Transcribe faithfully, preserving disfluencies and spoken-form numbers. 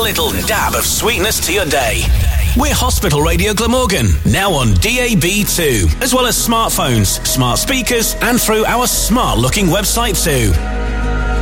little dab of sweetness to your day. We're Hospital Radio Glamorgan, now on D A B two, as well as smartphones, smart speakers, and through our smart-looking website too.